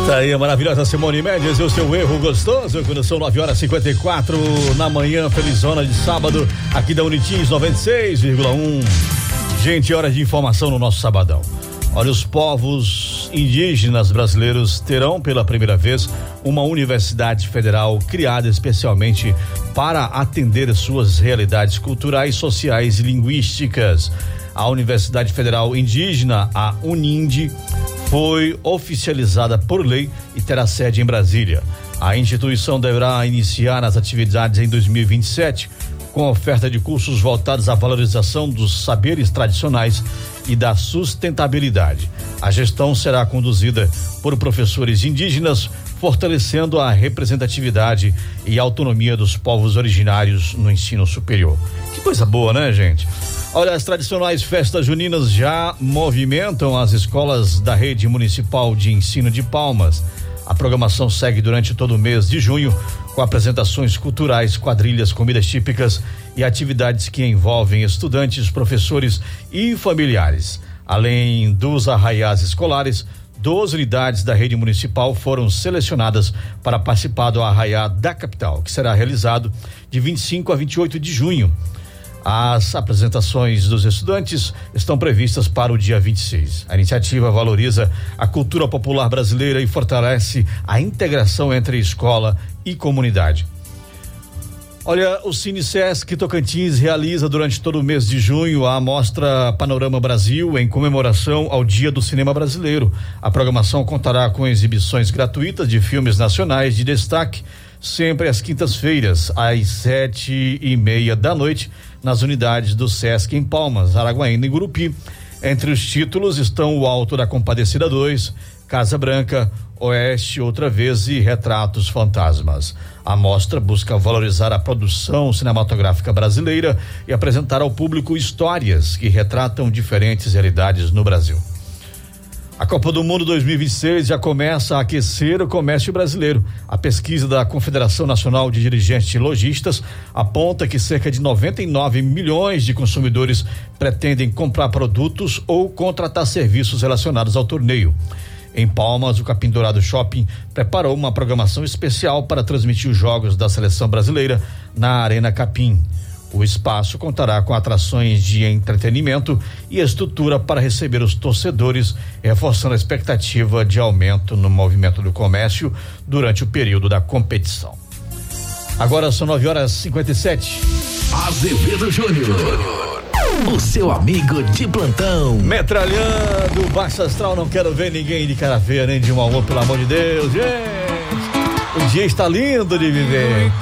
Tá aí a maravilhosa Simone Mendes e o seu erro gostoso, quando são 9h54 na manhã, felizona de sábado, aqui da Unitins 96,1. Gente, hora de informação no nosso sabadão. Olha, os povos indígenas brasileiros terão pela primeira vez uma universidade federal criada especialmente para atender suas realidades culturais, sociais e linguísticas. A Universidade Federal Indígena, a UNIND, foi oficializada por lei e terá sede em Brasília. A instituição deverá iniciar as atividades em 2027, com oferta de cursos voltados à valorização dos saberes tradicionais e da sustentabilidade. A gestão será conduzida por professores indígenas, fortalecendo a representatividade e autonomia dos povos originários no ensino superior. Que coisa boa, né, gente? Olha, as tradicionais festas juninas já movimentam as escolas da rede municipal de ensino de Palmas. A programação segue durante todo o mês de junho, com apresentações culturais, quadrilhas, comidas típicas e atividades que envolvem estudantes, professores e familiares. Além dos arraiás escolares, 12 unidades da rede municipal foram selecionadas para participar do arraiá da capital, que será realizado de 25 a 28 de junho. As apresentações dos estudantes estão previstas para o dia 26. A iniciativa valoriza a cultura popular brasileira e fortalece a integração entre escola e comunidade. Olha, o Cine Sesc Tocantins realiza durante todo o mês de junho a mostra Panorama Brasil em comemoração ao Dia do Cinema Brasileiro. A programação contará com exibições gratuitas de filmes nacionais de destaque, sempre às quintas-feiras, às 7:30 da noite, nas unidades do Sesc em Palmas, Araguaína e Gurupi. Entre os títulos estão O Alto da Compadecida 2, Casa Branca, Oeste Outra Vez e Retratos Fantasmas. A mostra busca valorizar a produção cinematográfica brasileira e apresentar ao público histórias que retratam diferentes realidades no Brasil. A Copa do Mundo 2026 já começa a aquecer o comércio brasileiro. A pesquisa da Confederação Nacional de Dirigentes e Lojistas aponta que cerca de 99 milhões de consumidores pretendem comprar produtos ou contratar serviços relacionados ao torneio. Em Palmas, o Capim Dourado Shopping preparou uma programação especial para transmitir os jogos da seleção brasileira na Arena Capim. O espaço contará com atrações de entretenimento e estrutura para receber os torcedores, reforçando a expectativa de aumento no movimento do comércio durante o período da competição. Agora são 9h57. Azevedo Júnior, o seu amigo de plantão. Metralhando, Baixo Astral, não quero ver ninguém de cara feia, nem de mau humor, pelo amor de Deus, gente. O dia está lindo de viver.